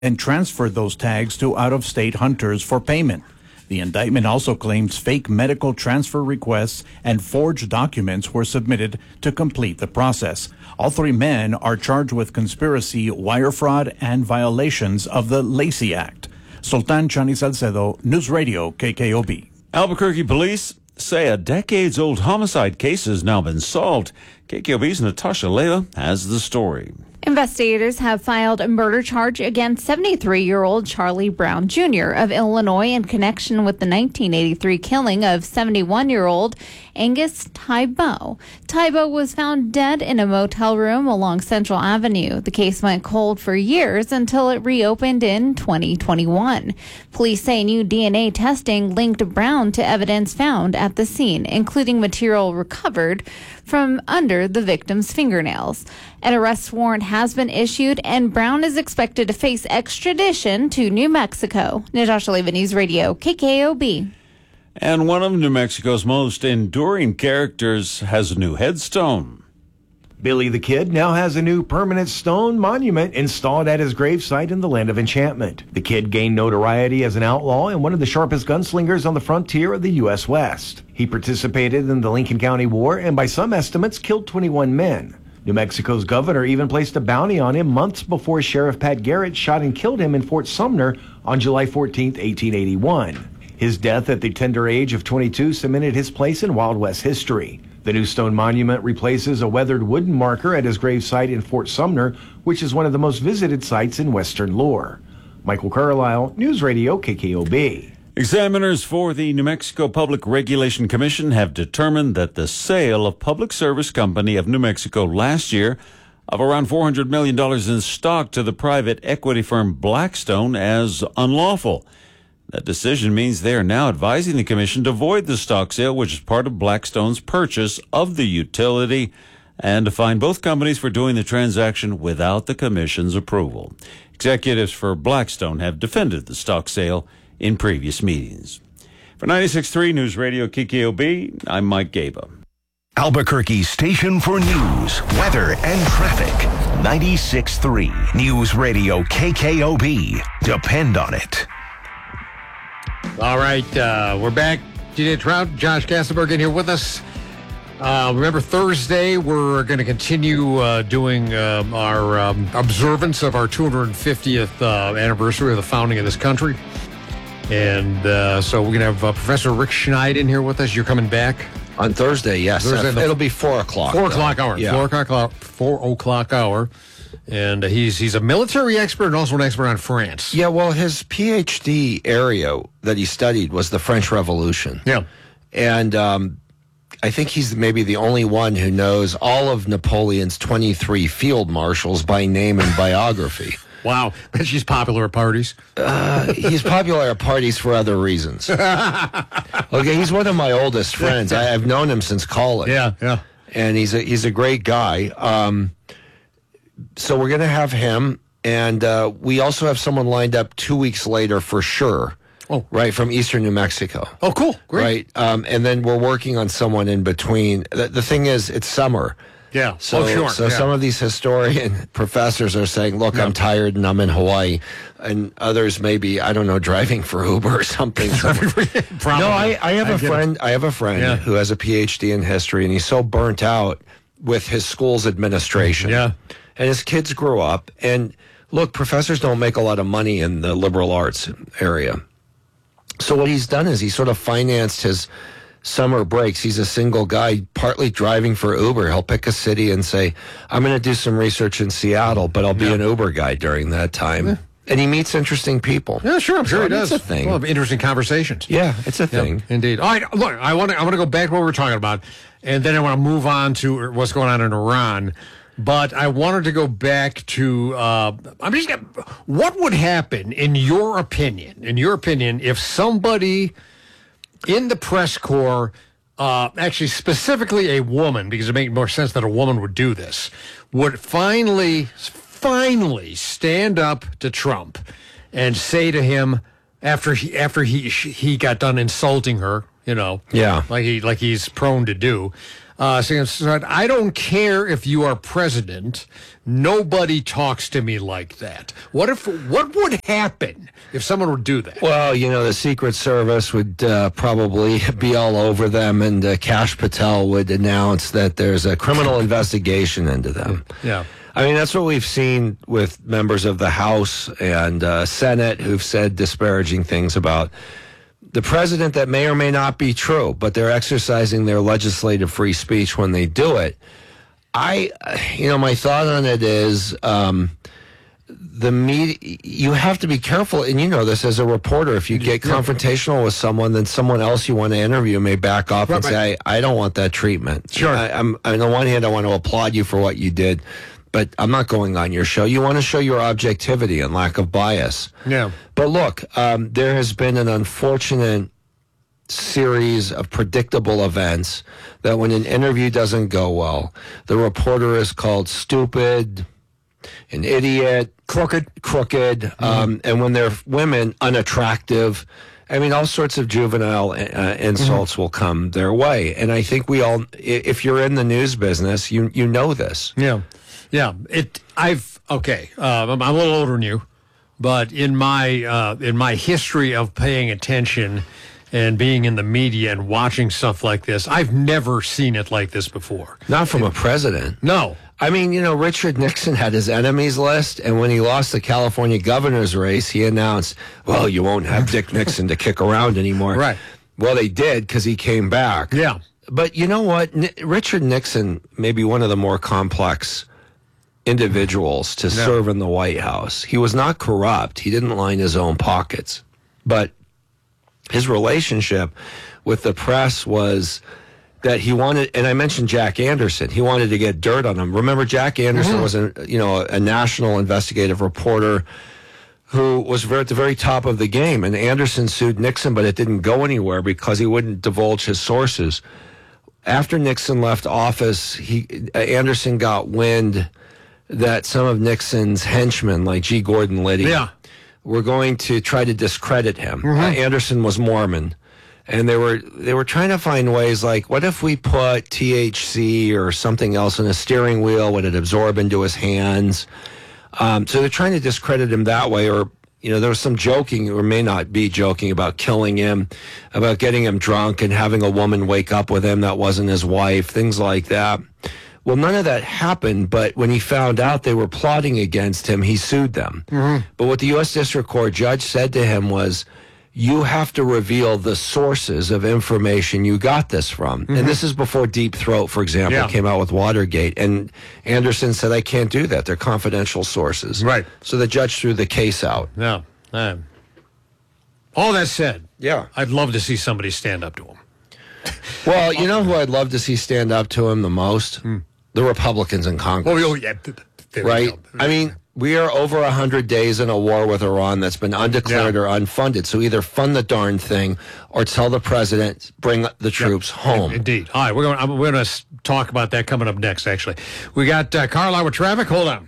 and transferred those tags to out-of-state hunters for payment. The indictment also claims fake medical transfer requests and forged documents were submitted to complete the process. All three men are charged with conspiracy, wire fraud, and violations of the Lacey Act. Sultan Chani Salcedo, News Radio, KKOB. Albuquerque police say a decades-old homicide case has now been solved. KKOB's Natasha Leyva has the story. Investigators have filed a murder charge against 73-year-old Charlie Brown Jr. of Illinois in connection with the 1983 killing of 71-year-old Angus Tybo. Tybo was found dead in a motel room along Central Avenue. The case went cold for years until it reopened in 2021. Police say new DNA testing linked Brown to evidence found at the scene, including material recovered from under the victim's fingernails. An arrest warrant has been issued, and Brown is expected to face extradition to New Mexico. Natasha Leyva, News Radio, KKOB. And one of New Mexico's most enduring characters has a new headstone. Billy the Kid now has a new permanent stone monument installed at his gravesite in the Land of Enchantment. The Kid gained notoriety as an outlaw and one of the sharpest gunslingers on the frontier of the U.S. West. He participated in the Lincoln County War and by some estimates killed 21 men. New Mexico's governor even placed a bounty on him months before Sheriff Pat Garrett shot and killed him in Fort Sumner on July 14, 1881. His death at the tender age of 22 cemented his place in Wild West history. The new stone monument replaces a weathered wooden marker at his gravesite in Fort Sumner, which is one of the most visited sites in Western lore. Michael Carlisle, News Radio, KKOB. Examiners for the New Mexico Public Regulation Commission have determined that the sale of Public Service Company of New Mexico last year of around $400 million in stock to the private equity firm Blackstone as unlawful. That decision means they are now advising the commission to void the stock sale, which is part of Blackstone's purchase of the utility, and to fine both companies for doing the transaction without the commission's approval. Executives for Blackstone have defended the stock sale in previous meetings. For 96.3 News Radio KKOB, I'm Mike Gaba. Albuquerque's station for news, weather, and traffic. 96.3 News Radio KKOB. Depend on it. All right, we're back. DJ Trout, Josh Gassenberg in here with us. Remember, Thursday, we're going to continue doing our observance of our 250th anniversary of the founding of this country. And so we're going to have Professor Rick Schneid in here with us. You're coming back? On Thursday, yes. It'll be 4 o'clock. 4 o'clock hour. Yeah. 4 o'clock hour. And he's a military expert and also an expert on France. Yeah, well, his PhD area that he studied was the French Revolution. Yeah. And I think he's maybe the only one who knows all of Napoleon's 23 field marshals by name and biography. Wow. She's popular at parties. He's popular at parties for other reasons. Okay, he's one of my oldest friends. I've known him since college. Yeah. And he's a great guy. So we're going to have him, and we also have someone lined up 2 weeks later for sure. Oh, right, from eastern New Mexico. Oh, cool, great. Right, and then we're working on someone in between. The thing is, it's summer. Yeah. So, sure. So some of these historian professors are saying, "Look, I'm tired and I'm in Hawaii," and others maybe driving for Uber or something. No, I have a friend. I have a friend who has a PhD in history, and he's so burnt out with his school's administration. Yeah. And his kids grew up. And look, professors don't make a lot of money in the liberal arts area. So what he's done is he sort of financed his summer breaks. He's a single guy, partly driving for Uber. He'll pick a city and say, I'm going to do some research in Seattle, but I'll be an Uber guy during that time. Yeah. And he meets interesting people. Yeah, sure. I'm sure he does. It's a thing. Well, interesting conversations. Yeah, it's a thing. Yeah, indeed. All right, look, I want to go back to what we were talking about, and then I want to move on to what's going on in Iran. But I wanted to go back to what would happen, in your opinion, if somebody in the press corps, actually specifically a woman, because it makes more sense that a woman would do this, would finally stand up to Trump and say to him after he got done insulting her, like he's prone to do, said, I don't care if you are president. Nobody talks to me like that. What would happen if someone would do that? Well, the Secret Service would probably be all over them, and Kash Patel would announce that there's a criminal investigation into them. Yeah. I mean, that's what we've seen with members of the House and Senate who've said disparaging things about the president that may or may not be true, but they're exercising their legislative free speech when they do it. My thought on it is the media, you have to be careful, and you know this as a reporter. If you get confrontational with someone, then someone else you want to interview may back off and say, I don't want that treatment. Sure. On the one hand, I want to applaud you for what you did, but I'm not going on your show. You want to show your objectivity and lack of bias. Yeah. But look, there has been an unfortunate series of predictable events that when an interview doesn't go well, the reporter is called stupid, an idiot, crooked, and when they're women, unattractive. I mean, all sorts of juvenile insults will come their way. And I think we all, if you're in the news business, you know this. Yeah. Yeah. I'm a little older than you, but in my history of paying attention and being in the media and watching stuff like this, I've never seen it like this before. Not from a president. No. I mean, Richard Nixon had his enemies list, and when he lost the California governor's race, he announced, well, you won't have Dick Nixon to kick around anymore. Right. Well, they did because he came back. Yeah. But you know what? Richard Nixon may be one of the more complex individuals to serve in the White House. He was not corrupt. He didn't line his own pockets. But his relationship with the press was that he wanted, and I mentioned Jack Anderson, he wanted to get dirt on him. Remember, Jack Anderson was a national investigative reporter who was at the very top of the game, and Anderson sued Nixon, but it didn't go anywhere because he wouldn't divulge his sources. After Nixon left office, Anderson got wind that some of Nixon's henchmen, like G. Gordon Liddy, were going to try to discredit him. Anderson was Mormon. And they were trying to find ways like, what if we put THC or something else in a steering wheel? Would it absorb into his hands? So they're trying to discredit him that way. Or, there was some joking, or may not be joking, about killing him, about getting him drunk and having a woman wake up with him that wasn't his wife, things like that. Well, none of that happened, but when he found out they were plotting against him, he sued them. But what the U.S. District Court judge said to him was, you have to reveal the sources of information you got this from. And this is before Deep Throat, for example, came out with Watergate. And Anderson said, I can't do that. They're confidential sources. Right. So the judge threw the case out. No. All that said, yeah, I'd love to see somebody stand up to him. Well, you know who I'd love to see stand up to him the most? The Republicans in Congress. Oh, yeah. Right? I mean, we are over 100 days in a war with Iran that's been undeclared or unfunded. So either fund the darn thing or tell the president, bring the troops home. Indeed. All right, we're going to talk about that coming up next, actually. We got Carlisle with traffic. Hold on.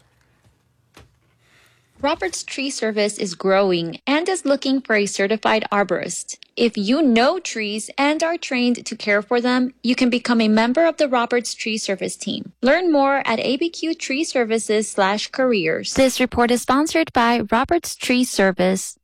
Roberts Tree Service is growing and is looking for a certified arborist. If you know trees and are trained to care for them, you can become a member of the Roberts Tree Service team. Learn more at abqtreeservices.com/careers. This report is sponsored by Roberts Tree Service.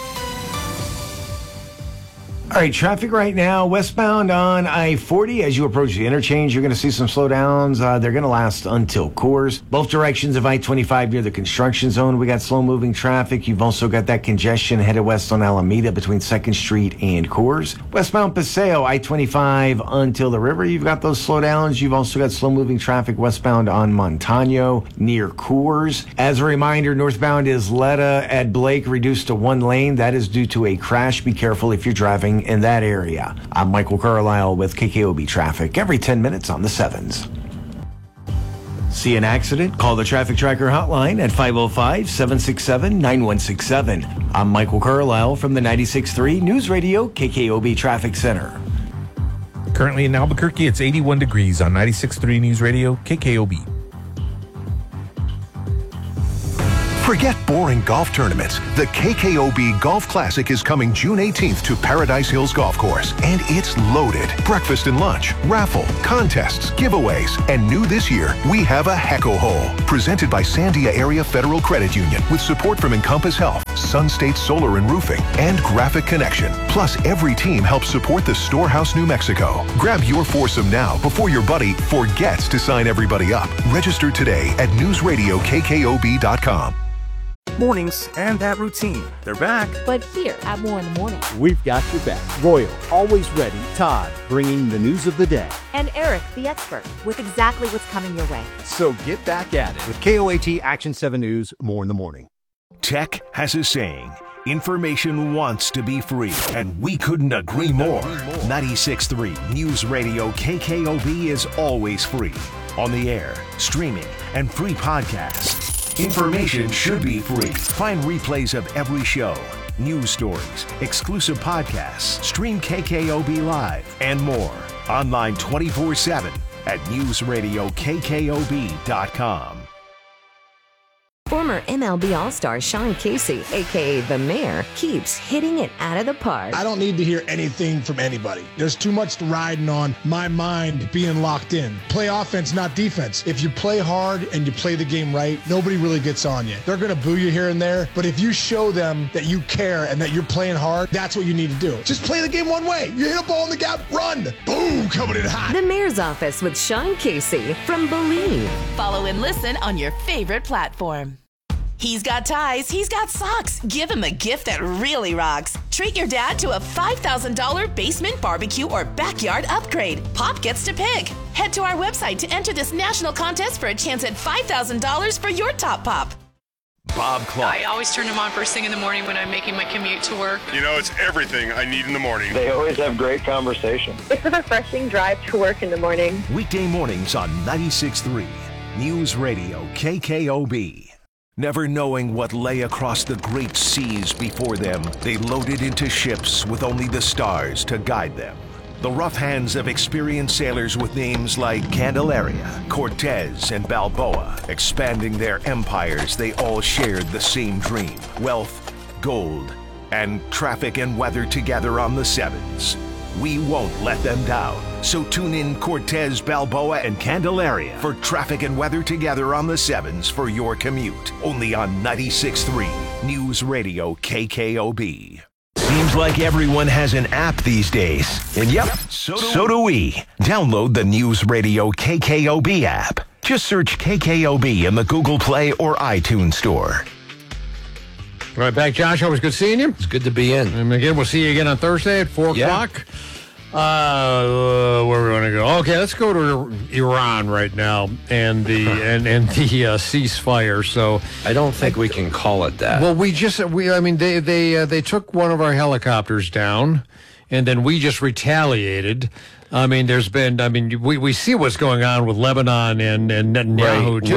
All right, traffic right now, westbound on I-40. As you approach the interchange, you're going to see some slowdowns. They're going to last until Coors. Both directions of I-25 near the construction zone, we got slow-moving traffic. You've also got that congestion headed west on Alameda between 2nd Street and Coors. Westbound Paseo, I-25 until the river, you've got those slowdowns. You've also got slow-moving traffic westbound on Montano near Coors. As a reminder, northbound Isleta at Blake reduced to one lane. That is due to a crash. Be careful if you're driving in that area. I'm Michael Carlisle with KKOB Traffic every 10 minutes on the 7s. See an accident? Call the Traffic Tracker hotline at 505-767-9167. I'm Michael Carlisle from the 96.3 News Radio KKOB Traffic Center. Currently in Albuquerque, it's 81 degrees on 96.3 News Radio KKOB. Forget boring golf tournaments. The KKOB Golf Classic is coming June 18th to Paradise Hills Golf Course, and it's loaded. Breakfast and lunch, raffle, contests, giveaways, and new this year, we have a Hecko Hole, presented by Sandia Area Federal Credit Union with support from Encompass Health, Sun State Solar and Roofing, and Graphic Connection. Plus, every team helps support the Storehouse, New Mexico. Grab your foursome now before your buddy forgets to sign everybody up. Register today at newsradiokkOB.com. Mornings and that routine. They're back. But here at More in the Morning, we've got your back. Royal, always ready. Todd, bringing the news of the day. and Eric, the expert, with exactly what's coming your way. So get back at it with KOAT Action 7 News, More in the Morning. Tech has a saying. Information wants to be free, and we couldn't agree more. 96.3 News Radio KKOB is always free. On the air, streaming, and free podcasts. Information should be free. Find replays of every show, news stories, exclusive podcasts, stream KKOB Live, and more. Online 24/7 at newsradiokkOB.com. Former MLB All-Star Sean Casey, a.k.a. The Mayor, keeps hitting it out of the park. I don't need to hear anything from anybody. There's too much riding on my mind being locked in. Play offense, not defense. If you play hard and you play the game right, nobody really gets on you. They're going to boo you here and there, but if you show them that you care and that you're playing hard, that's what you need to do. Just play the game one way. You hit a ball in the gap, run. Boom, coming in hot. The Mayor's Office with Sean Casey from Believe. Follow and listen on your favorite platform. He's got ties, he's got socks. Give him a gift that really rocks. Treat your dad to a $5,000 basement barbecue or backyard upgrade. Pop gets to pick. Head to our website to enter this national contest for a chance at $5,000 for your top pop. Bob Clark. I always turn them on first thing in the morning when I'm making my commute to work. You know, it's everything I need in the morning. They always have great conversation. It's a refreshing drive to work in the morning. Weekday mornings on 96.3 News Radio KKOB. Never knowing what lay across the great seas before them, they loaded into ships with only the stars to guide them. The rough hands of experienced sailors with names like Candelaria, Cortez, and Balboa. Expanding their empires, they all shared the same dream: wealth, gold, and traffic and weather together on the sevens. We won't let them down. So tune in Cortez, Balboa, and Candelaria for traffic and weather together on the sevens for your commute. Only on 96.3 News Radio KKOB. Seems like everyone has an app these days. And yep, so do we. Download the News Radio KKOB app. Just search KKOB in the Google Play or iTunes Store. Right back, Josh. Always good seeing you. It's good to be in. And again, we'll see you again on Thursday at 4 o'clock. Where we want to go? Okay, let's go to Iran right now and the ceasefire. So I don't think we can call it that. Well, they took one of our helicopters down, and then we just retaliated. I mean, we see what's going on with Lebanon and Netanyahu right. too.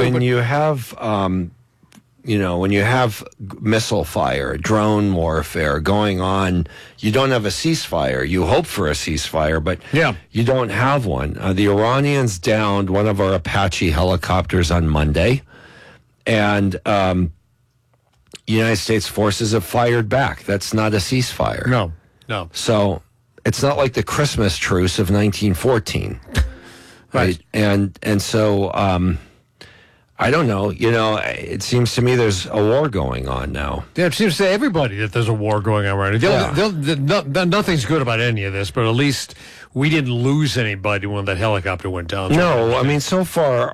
When you have missile fire, drone warfare going on, you don't have a ceasefire. You hope for a ceasefire, but you don't have one. The Iranians downed one of our Apache helicopters on Monday, and United States forces have fired back. That's not a ceasefire. No. So it's not like the Christmas truce of 1914, right? And so. I don't know. It seems to me there's a war going on now. Yeah, it seems to everybody that there's a war going on right now. Nothing's good about any of this, but at least we didn't lose anybody when that helicopter went down. No, I mean, so far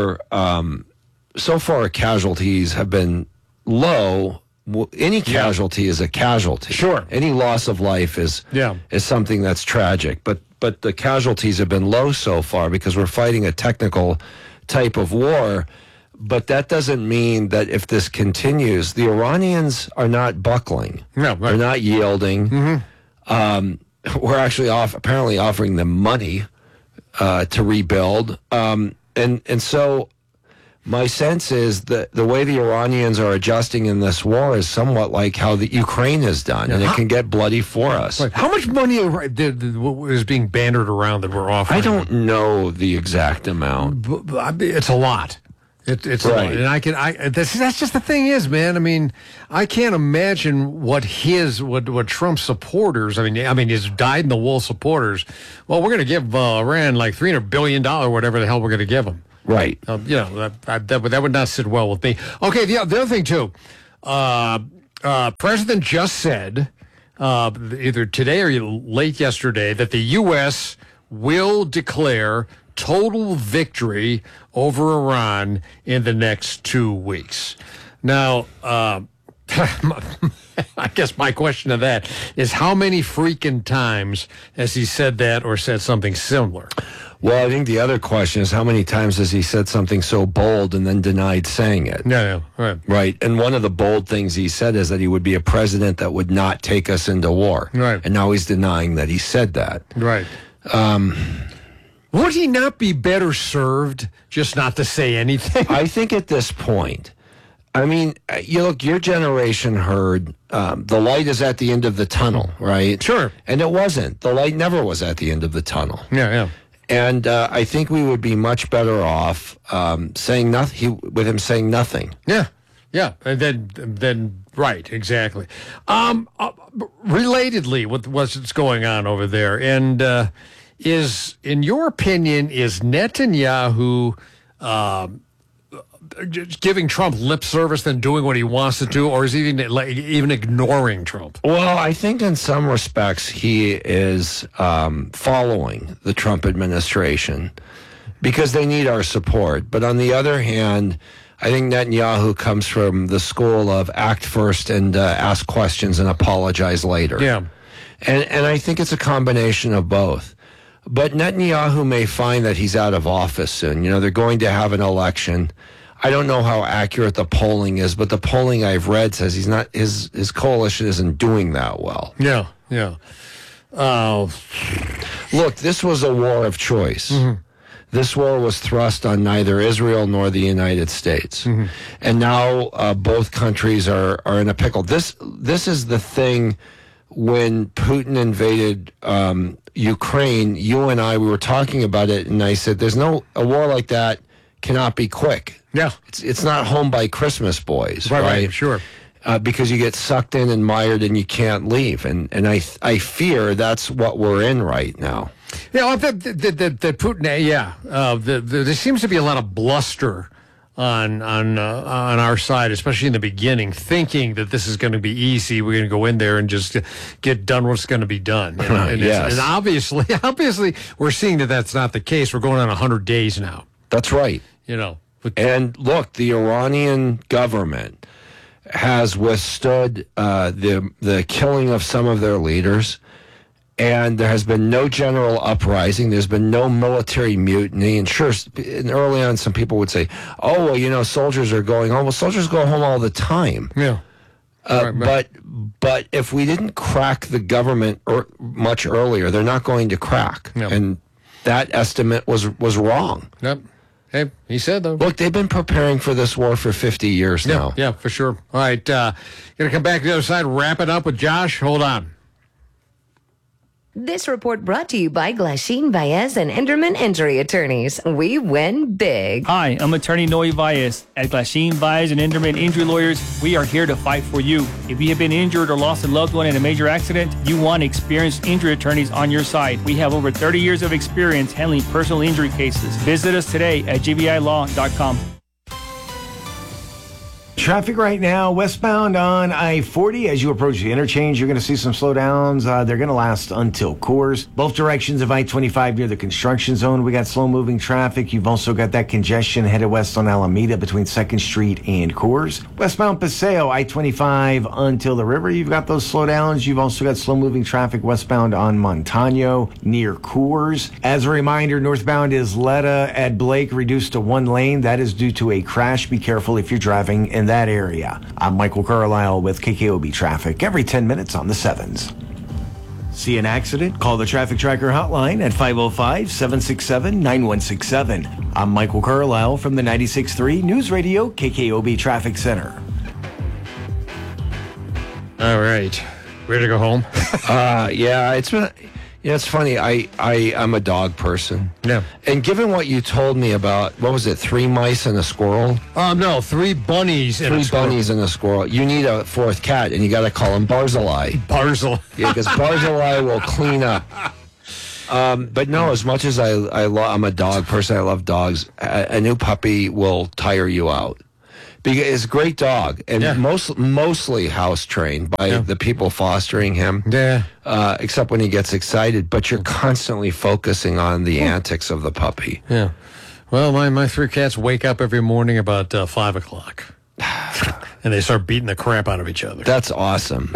our casualties have been low. Any casualty is a casualty. Sure. Any loss of life is something that's tragic. But the casualties have been low so far because we're fighting a technical type of war. But that doesn't mean that if this continues, the Iranians are not buckling. No, right. They're not yielding. Mm-hmm. We're actually apparently offering them money to rebuild. And so my sense is that the way the Iranians are adjusting in this war is somewhat like how the Ukraine has done, and it can get bloody for us. Right. How much money is being bandied around that we're offering? I don't know the exact amount. It's a lot. It's right. And that's just the thing is, man. I mean, I can't imagine what Trump's supporters. I mean, his dyed-in-the-wool supporters. Well, we're going to give Iran like $300 billion, whatever the hell we're going to give them. Right. That would not sit well with me. Okay. The other thing too, President just said either today or late yesterday that the U.S. will declare total victory over Iran in the next 2 weeks. Now, I guess my question to that is how many freaking times has he said that or said something similar? Well, I think the other question is how many times has he said something so bold and then denied saying it? Yeah, right. Right. And one of the bold things he said is that he would be a president that would not take us into war. Right. And now he's denying that he said that. Right. Would he not be better served just not to say anything? I think at this point, I mean, your generation heard the light is at the end of the tunnel, right? Sure. And it wasn't. The light never was at the end of the tunnel. Yeah. And I think we would be much better off saying nothing. With him saying nothing. Yeah. And then right, exactly. Relatedly, with what's going on over there, and is, in your opinion, is Netanyahu giving Trump lip service than doing what he wants to do, or is he even ignoring Trump? Well, I think in some respects he is following the Trump administration because they need our support. But on the other hand, I think Netanyahu comes from the school of act first and ask questions and apologize later. Yeah. And I think it's a combination of both. But Netanyahu may find that he's out of office soon. You know, they're going to have an election. I don't know how accurate the polling is, but the polling I've read says he's not. His coalition isn't doing that well. Yeah. Look, this was a war of choice. Mm-hmm. This war was thrust on neither Israel nor the United States, mm-hmm. and now both countries are in a pickle. This is the thing. When Putin invaded Ukraine, you and we were talking about it, and I said, a war like that cannot be quick. Yeah. It's not home by Christmas, boys, right? Sure. Because you get sucked in and mired and you can't leave. And I fear that's what we're in right now. Yeah, that Putin, there seems to be a lot of bluster on our side, especially in the beginning, thinking that this is going to be easy. We're going to go in there and just get done what's going to be done. You know? And, yes. And obviously, we're seeing that that's not the case. We're going on 100 days now. That's right. You know. And look, the Iranian government has withstood the killing of some of their leaders. And there has been no general uprising. There's been no military mutiny. And sure, early on, some people would say, oh, well, you know, soldiers are going home. Well, soldiers go home all the time. Yeah. But if we didn't crack the government much earlier, they're not going to crack. Yep. And that estimate was wrong. Yep. Hey, he said, though. Look, they've been preparing for this war for 50 years now. Yeah, for sure. All right. Going to come back to the other side, wrap it up with Josh. Hold on. This report brought to you by Glasheen, Baez, and Enderman Injury Attorneys. We win big. Hi, I'm attorney Noe Baez. At Glasheen, Baez, and Enderman Injury Lawyers, we are here to fight for you. If you have been injured or lost a loved one in a major accident, you want experienced injury attorneys on your side. We have over 30 years of experience handling personal injury cases. Visit us today at gbilaw.com. Traffic right now, westbound on I-40. As you approach the interchange, you're going to see some slowdowns. They're going to last until Coors. Both directions of I-25 near the construction zone, we got slow-moving traffic. You've also got that congestion headed west on Alameda between 2nd Street and Coors. Westbound Paseo, I-25 until the river. You've got those slowdowns. You've also got slow-moving traffic westbound on Montano near Coors. As a reminder, northbound Isleta at Blake reduced to one lane. That is due to a crash. Be careful if you're driving in that area. I'm Michael Carlisle with KKOB Traffic every 10 minutes on the 7s. See an accident? Call the Traffic Tracker hotline at 505-767-9167. I'm Michael Carlisle from the 96.3 News Radio KKOB Traffic Center. All right. Ready to go home? Yeah, it's been, You know, it's funny. I'm a dog person. Yeah. And given what you told me about, what was it, 3 mice and a squirrel? No, 3 bunnies and a squirrel. 3 bunnies and a squirrel. You need a 4th cat, and you got to call him Barzillai. Barzillai. Yeah, because Barzillai will clean up. But no, as much as I'm a dog person, I love dogs. A new puppy will tire you out. Because it's a great dog, and mostly house trained by the people fostering him. Yeah. Except when he gets excited, but you're constantly focusing on the antics of the puppy. Yeah. Well, my 3 cats wake up every morning about 5 o'clock, and they start beating the crap out of each other. That's awesome.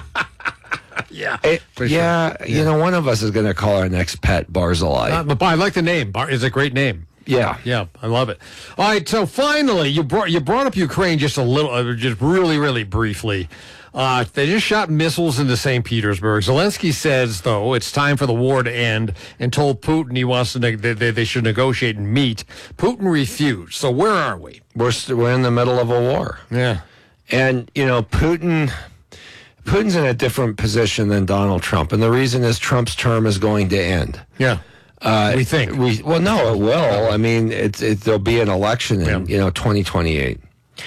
Yeah. You know, one of us is going to call our next pet Barzillai. But I like the name. It's a great name. Yeah. Yeah, I love it. All right, so finally, you brought up Ukraine just a little, just really, really briefly. They just shot missiles into St. Petersburg. Zelensky says, though, it's time for the war to end, and told Putin he wants to they should negotiate and meet. Putin refused. So where are we? We're in the middle of a war. Yeah. And, you know, Putin's in a different position than Donald Trump, and the reason is Trump's term is going to end. Yeah. We think. Well, no, it will. I mean, there'll be an election in 2028.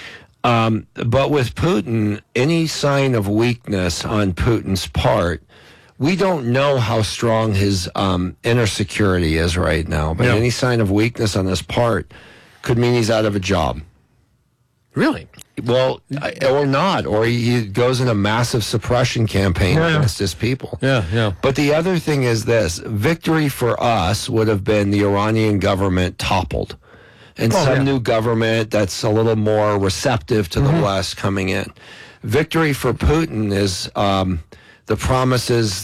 But with Putin, any sign of weakness on Putin's part, we don't know how strong his inner security is right now. But any sign of weakness on his part could mean he's out of a job. Really? Well, or not, or he goes in a massive suppression campaign against his people. Yeah. But the other thing is this: victory for us would have been the Iranian government toppled, and some new government that's a little more receptive to the West coming in. Victory for Putin is the promises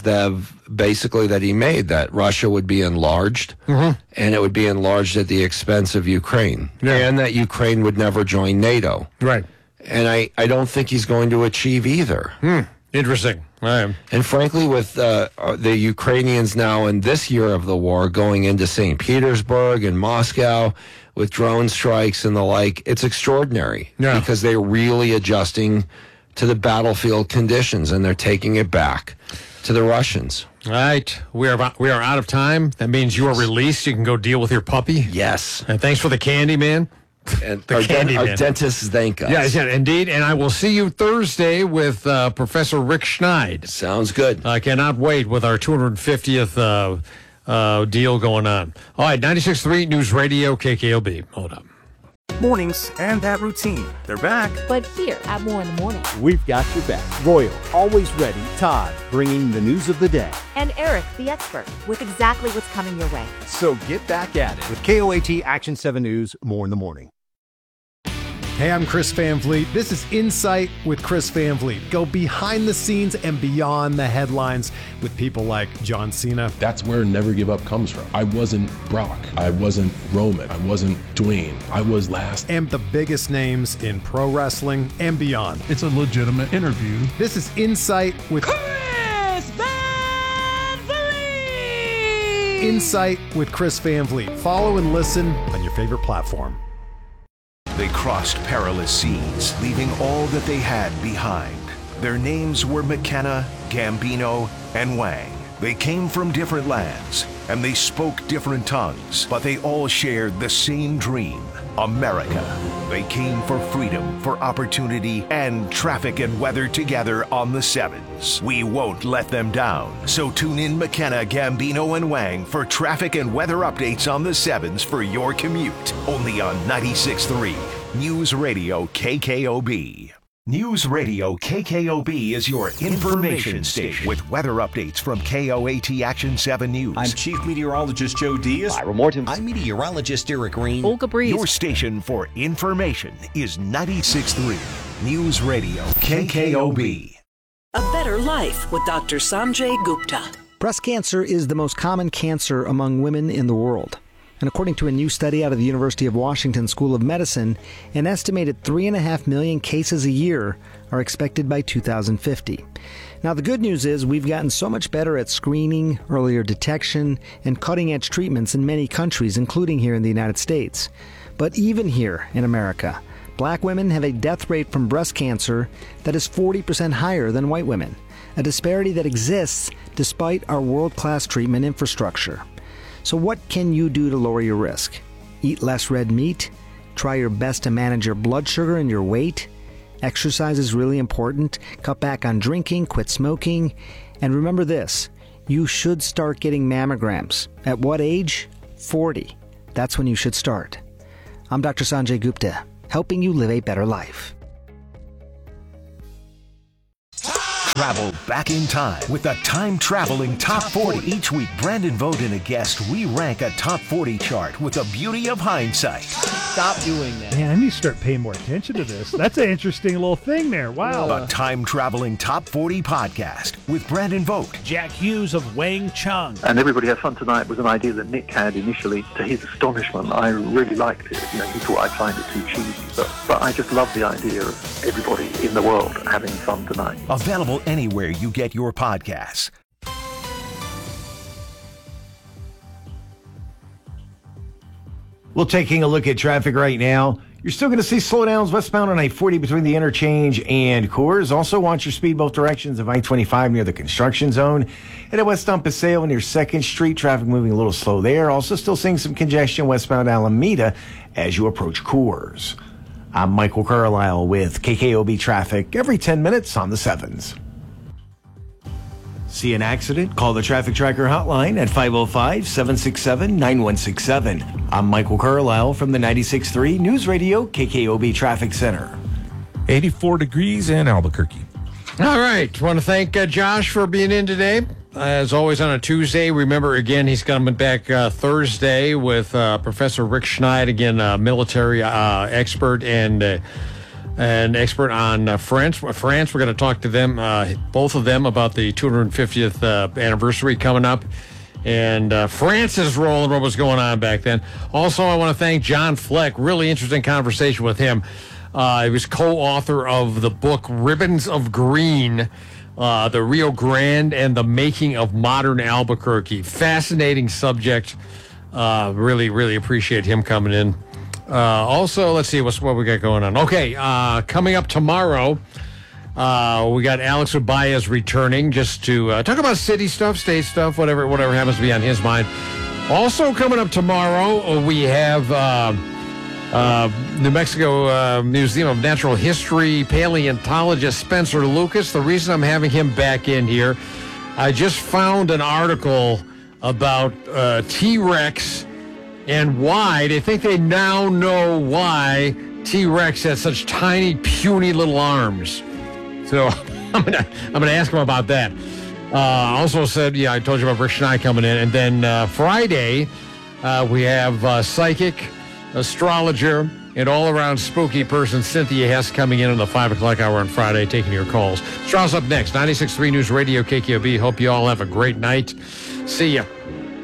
that he made, that Russia would be enlarged, and it would be enlarged at the expense of Ukraine, and that Ukraine would never join NATO. Right. And I don't think he's going to achieve either. Interesting. And frankly, with the Ukrainians now in this year of the war going into St. Petersburg and Moscow with drone strikes and the like, it's extraordinary because they're really adjusting to the battlefield conditions, and they're taking it back to the Russians. All right. We are out of time. That means you are released. You can go deal with your puppy. Yes. And thanks for the candy, man. And our dentists thank us. Yeah, indeed. And I will see you Thursday with Professor Rick Schneid. Sounds good. I cannot wait with our 250th deal going on. All right, 96.3 News Radio, KKLB. Hold up. Mornings and that routine. They're back. But here at More in the Morning. We've got your back. Royal, always ready. Todd, bringing the news of the day. And Eric, the expert, with exactly what's coming your way. So get back at it with KOAT Action 7 News, More in the Morning. Hey, I'm Chris Van Vliet. This is Insight with Chris Van Vliet. Go behind the scenes and beyond the headlines with people like John Cena. That's where Never Give Up comes from. I wasn't Brock. I wasn't Roman. I wasn't Dwayne. I was last. And the biggest names in pro wrestling and beyond. It's a legitimate interview. This is Insight with Chris Van Vliet. Insight with Chris Van Vliet. Follow and listen on your favorite platform. They crossed perilous seas, leaving all that they had behind. Their names were McKenna, Gambino, and Wang. They came from different lands, and they spoke different tongues, but they all shared the same dream, America. They came for freedom, for opportunity, and traffic and weather together on the Sevens. We won't let them down. So tune in McKenna, Gambino, and Wang for traffic and weather updates on the Sevens for your commute. Only on 96.3 News Radio KKOB. News Radio KKOB is your information station with weather updates from KOAT Action 7 News. I'm Chief Meteorologist Joe Diaz. Ira Morton. I'm Meteorologist Eric Green. Olga Breeze. Your station for information is 96.3 News Radio KKOB. A Better Life with Dr. Sanjay Gupta. Breast cancer is the most common cancer among women in the world. And according to a new study out of the University of Washington School of Medicine, an estimated 3.5 million cases a year are expected by 2050. Now, the good news is we've gotten so much better at screening, earlier detection, and cutting-edge treatments in many countries, including here in the United States. But even here in America, black women have a death rate from breast cancer that is 40% higher than white women. a disparity that exists despite our world-class treatment infrastructure. So what can you do to lower your risk? Eat less red meat? Try your best to manage your blood sugar and your weight? Exercise is really important. Cut back on drinking, quit smoking. And remember this, you should start getting mammograms. At what age? 40. That's when you should start. I'm Dr. Sanjay Gupta, helping you live a better life. Travel back in time with the time-traveling Top 40. Each week, Brandon Vogt and a guest re-rank a Top 40 chart with the beauty of hindsight. Stop doing that. Man, I need to start paying more attention to this. That's an interesting little thing there. Wow. The time-traveling Top 40 podcast with Brandon Vogt. Jack Hughes of Wang Chung. And Everybody Has Fun Tonight was an idea that Nick had initially. To his astonishment, I really liked it. You know, he thought I'd find it too cheesy. But I just love the idea of everybody in the world having fun tonight. Available anywhere you get your podcasts. Well, taking a look at traffic right now, you're still going to see slowdowns westbound on I-40 between the interchange and Coors. Also, watch your speed both directions of I-25 near the construction zone. And at West on Paseo near 2nd Street, traffic moving a little slow there. Also, still seeing some congestion westbound Alameda as you approach Coors. I'm Michael Carlisle with KKOB Traffic every 10 minutes on the 7s. See an accident? Call the Traffic Tracker hotline at 505-767-9167. I'm Michael Carlisle from the 96.3 News Radio KKOB Traffic Center. 84 degrees in Albuquerque. All right. Want to thank Josh for being in today. As always on a Tuesday. Remember, again, he's coming back Thursday with Professor Rick Schneid, again, military expert and an expert on France. We're going to talk to them, both of them, about the 250th anniversary coming up. And France is rolling what was going on back then. Also, I want to thank John Fleck. Really interesting conversation with him. He was co-author of the book Ribbons of Green, the Rio Grande and the Making of Modern Albuquerque. Fascinating subject. Really, really appreciate him coming in. Also, let's see what we got going on. Okay, coming up tomorrow, we got Alex Ubaez returning just to talk about city stuff, state stuff, whatever happens to be on his mind. Also coming up tomorrow, we have New Mexico Museum of Natural History paleontologist Spencer Lucas. The reason I'm having him back in here, I just found an article about T-Rex and why they think they now know why T-Rex has such tiny, puny little arms. So I'm gonna ask him about that. Also said, I told you about Rick Schneid coming in, and then Friday we have psychic, astrologer, and all-around spooky person Cynthia Hess coming in on the 5 o'clock hour on Friday, taking your calls. Straw's up next. 96.3 News Radio KKOB. Hope you all have a great night. See ya.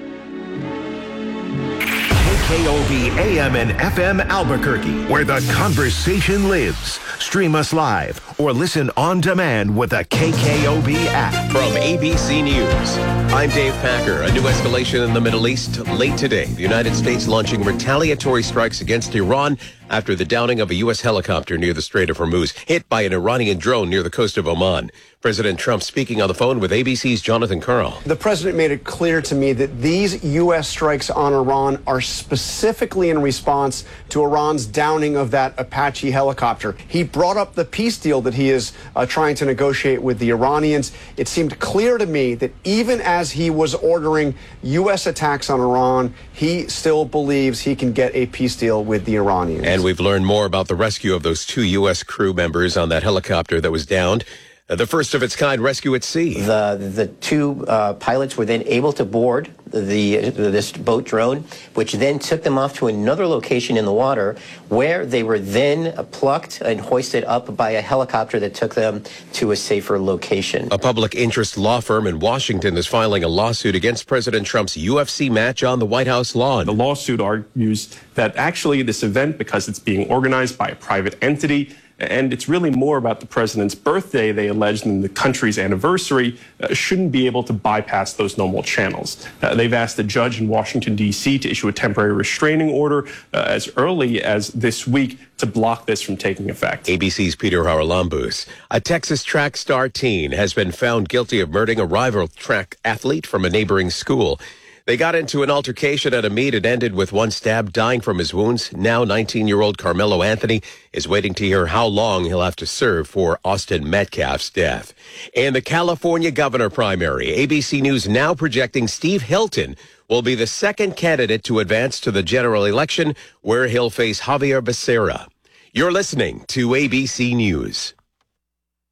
KKOB AM and FM Albuquerque, where the conversation lives. Stream us live or listen on demand with the KKOB app. From ABC News, I'm Dave Packer. A new escalation in the Middle East late today. The United States launching retaliatory strikes against Iran after the downing of a U.S. helicopter near the Strait of Hormuz, hit by an Iranian drone near the coast of Oman. President Trump speaking on the phone with ABC's Jonathan Karl. The president made it clear to me that these U.S. strikes on Iran are specifically in response to Iran's downing of that Apache helicopter. He brought up the peace deal that he is trying to negotiate with the Iranians. It seemed clear to me that even as he was ordering U.S. attacks on Iran, he still believes he can get a peace deal with the Iranians. And we've learned more about the rescue of those 2 U.S. crew members on that helicopter that was downed. The first of its kind rescue at sea. The 2 pilots were then able to board this boat drone, which then took them off to another location in the water, where they were then plucked and hoisted up by a helicopter that took them to a safer location. A public interest law firm in Washington is filing a lawsuit against President Trump's UFC match on the White House lawn. The lawsuit argues that actually this event, because it's being organized by a private entity, And it's really more about the president's birthday, they allege, than the country's anniversary, shouldn't be able to bypass those normal channels. They've asked a judge in Washington, D.C. to issue a temporary restraining order as early as this week to block this from taking effect. ABC's Peter Haralambous. A Texas track star teen has been found guilty of murdering a rival track athlete from a neighboring school. They got into an altercation at a meet. It ended with one stabbed, dying from his wounds. Now 19-year-old Carmelo Anthony is waiting to hear how long he'll have to serve for Austin Metcalf's death. And the California governor primary, ABC News now projecting Steve Hilton will be the second candidate to advance to the general election, where he'll face Javier Becerra. You're listening to ABC News.